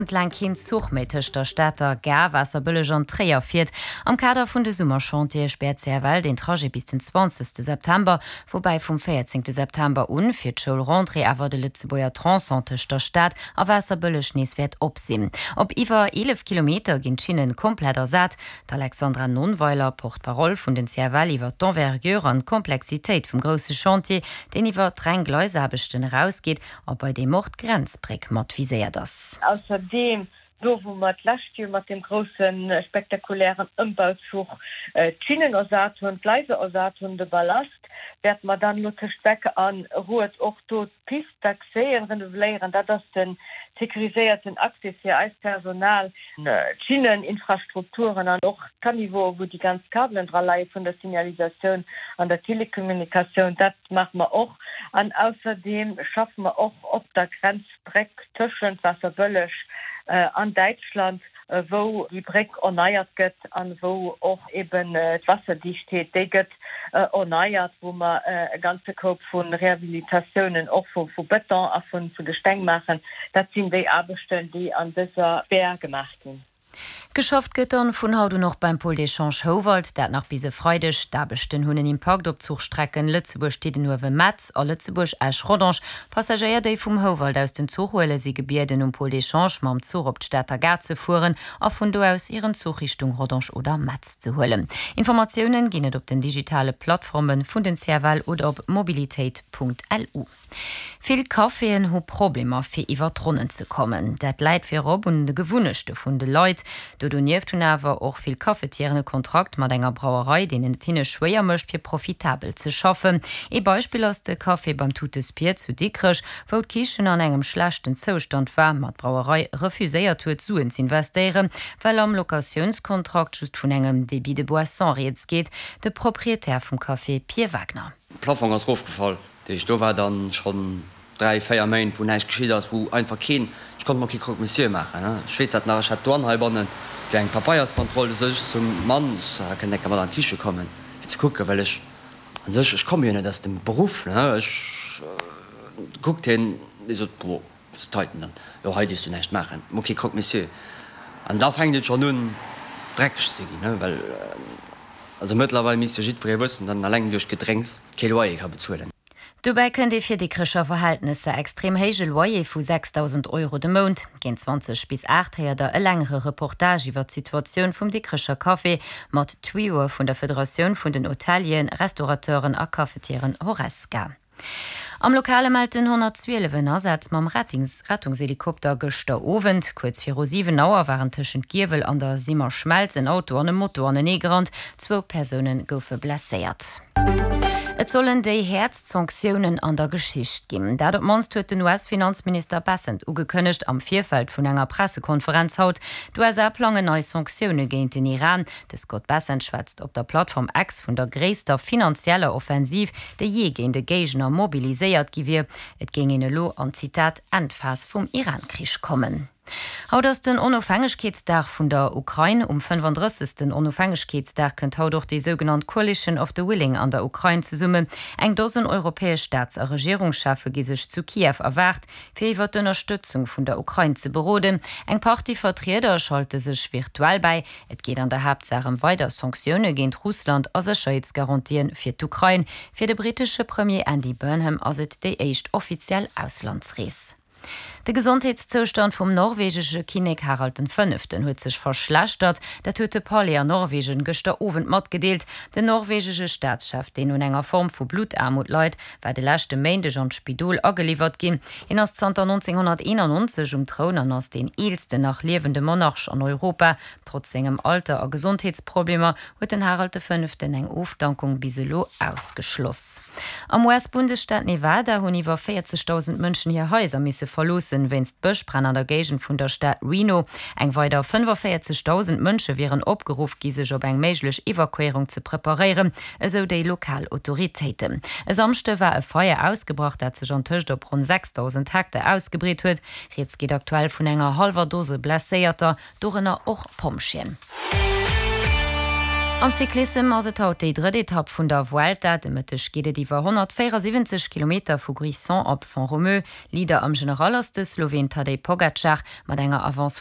lang hin Zugmetech der Städter Gerwasserbëllech an Träier fiiert. Am Kader vun de Summerchantier sperrt Serval den Trajet bis den 20. September, wobei vom 14. September fir d'Schulrentrée awer de Lützeburger Transantech der Stadt a Wasserbëllech neeswert opsinn. Op iwwer 11 Kilometer ginn Schienen komplett ersat. Alexandra Nonweiler, Portparole vun den Serval iwwer d'Envergure an Komplexitéit vum grosse Chantier, den iwwer 3 Gläusabechten rausgeht, a bei dem Mordgrenzbreck mat viséiert das. Außerdem, wo man last mit dem großen spektakulären Umbauzug Schienenersatz und Gleiseersatz und de Ballast, wird man dann nur Strecke an Ruhe auch dort Pistaxeen renovieren, da das den sekurisierten Access hier als Personal Schieneninfrastrukturen an auch Kanniveau, wo die ganz Kabeldralei von der Signalisation an der Telekommunikation, das machen wir auch. Und außerdem schaffen wir auch auf der Grenzbreck zwischen Wasserböllech an Deutschland, wo die Breck erneuert wird, an wo auch eben Wasserdichtheit gëtt erneuert, wo man ganze Kopf von Rehabilitationen auch von Beton und von Gestein machen. Das sind die Arbeitsstellen, die an dieser Bär gemacht sind. Geschafft gëttern vun haut noch beim Pol d'Echange Howald, dat nach bise freudech, da bechten hunnen im Park op Zugstrecken Lützeburg steht nuwe Metz, a Lützeburg Eich Rodange. Passagier déi vum Howald aus den Zughuele sie Gebierden Pol d'Echange mam Zug op d'Städter Gar ze fuhren, a vun do aus ihren Zugrichtung Rodange oder Metz zu hullen. Informationen ginnet op den digitale Plattformen vun den Serval oder op mobilitéit.lu. Viel Kaffeen ho Probleme fir iwwer Tronnen zu kommen. Dat Leiit fir op und de gewunnechte vun de Leiit. Du nieft hun awer och viel kaffeetierende Kontrakt mat enger Brauerei, den Tinne schwéier mëcht fir profitabel ze schaffen. E Beispiel ass de Kaffee beim Tutes Bier zu Dickrech, wo d Kichen an engem schlechten Zostand war, mat Brauerei refuséiert huet zuen ze investieren, weil am Lokationskontrakt just vun engem Debit de Boisson reets geht, de Proprietär vum Kaffee Pierre Wagner. Plafond ass Rofgefall. Ich do war dann schon 3-4 Main vun neich geschie ass, wo einfach keen. Ich konnte mal Monsieur machen. Ich weiß, dass nach Dornhalbernen für eine Papierskontrolle sech zum Mann kann man an Kiche kommen. Jetzt gucke, weil ich komme ja nicht aus dem Beruf. Ich gucke den, ich so, boah, was ist heute denn? Ja, heute ist du nicht machen. Okay, guck Monsieur. Und da fängt es schon nun dreckig zu gehen, weil also mittlerweile müsst ihr jeder wissen, dann allein durch Gedrängs kein Loyer kann bezahlen. Dabei könnt ihr für die krischer Verhältnisse extrem hege Loyer von 6.000 € de Monat. Gen 20 bis 8 Jahre der längere Reportage über die Situation vom Dickerischer Kaffee mit Trio von der Föderation von den Hotelien, Restaurateuren und Cafetieren Horesca. Am Lokale malten 112 Ersatz mam Rettungshelikopter gëster Owend, kurz vir 7 Auer waren tschen Giwel an der Simmer Schmelz en Auto an dem Motor an den Egerrand, 2 Personen goufe blessiert. Et sollen déi Herzsanktionen an der Geschicht geben. Dat monst huet den US-Finanzminister Bessent ugekënnecht am Vierfeld vun enger Pressekonferenz haut. Du plange neue Sanktionen géint den Iran. De Scott Bessent schwätzt op der Plattform X vun der gréster finanzieller Offensiv, de je géint de Gegner mobiliséiert gewir. Et ging in lo an Zitat Endphase vum Iran-Krich kommen. Haut ass den Onofhängegkeetsdag vun der Ukraine 35. Onofhängegkeetsdag kënnt haut doch die sogenannte Coalition of the Willing an der Ukraine ze summen. Eng dozen europäesch Staats- a Regierungschafe gi sech zu Kiew erwart, fir iwwer d'Unterstützung vun der Ukraine ze beroden. Eng Partyvertreter schalte sech virtuell bei. Et geht an der Hauptsache weiter Sanktionen géint Russland as Sicherheitsgarantien fir d'Ukraine. Fir de britische Premier Andy Burnham ass et déi éicht offiziell Auslandsrees. Der Gesundheitszustand vom norwegische Kinek Harald V. huet sich verschlechtert. Dat huet de Parli an Norwegen gëster Owend mat gedeelt. De norwegische Staatschef, den nun enger Form vu Blutarmut leit, war de lachte Mäindeg an Spidol ageliefert gin. In ass 1991 Thron an ass den eelste nach lebende Monarch an Europa. Trotz engem Alter a Gesundheitsprobleme huet den Harald V. eng Ofdankung biselo ausgeschloss. Am US-Bundesstaat Nevada hunn iwwer 40.000 Mënschen hier Häuser misse verlosen, wennst Böschbrenn an der Gegend vun der Stadt Reno. Eng weiter 45.000 Mënsche wären opgerufen, gisech op eng méiglech Evakuierung zu präparieren, eso déi Lokalautoritäten. Es amste war e Feuer ausgebracht, dat sech an Tëcht op rund 6.000 Hektar ausgebreet huet. Jetzt geht aktuell vun enger halber Dose blesséierter, dorenner och Pomschen. Am Cyklism as haut déi dritte Etapp vun der Vuelta de Mëttech gede iwwer 174 km vu Grisson op von Romeu, Lieder am Generalers de Slowen Tadej Pogacar mat enger Avance